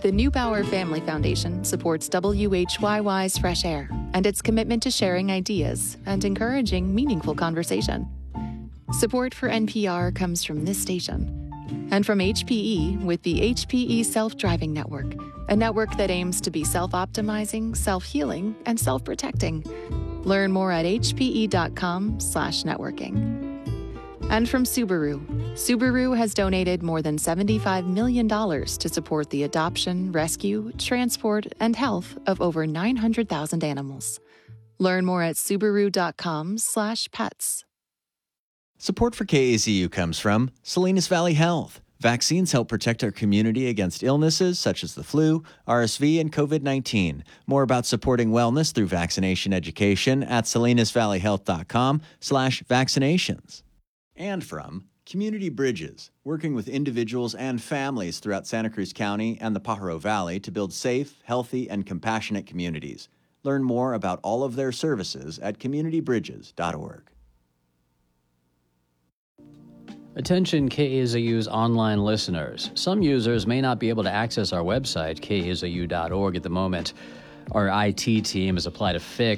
The Neubauer Family Foundation supports WHYY's Fresh Air and its commitment to sharing ideas and encouraging meaningful conversation. Support for NPR comes from this station and from HPE with the HPE Self-Driving Network, a network that aims to be self-optimizing, self-healing, and self-protecting. Learn more at hpe.com/networking. And from Subaru. Subaru has donated more than $75 million to support the adoption, rescue, transport, and health of over 900,000 animals. Learn more at subaru.com/pets. Support for KAZU comes from Salinas Valley Health. Vaccines help protect our community against illnesses such as the flu, RSV, and COVID-19. More about supporting wellness through vaccination education at salinasvalleyhealth.com/vaccinations. And from Community Bridges, working with individuals and families throughout Santa Cruz County and the Pajaro Valley to build safe, healthy, and compassionate communities. Learn more about all of their services at communitybridges.org. Attention KAZU's online listeners. Some users may not be able to access our website, kazuu.org, at the moment. Our IT team has applied a fix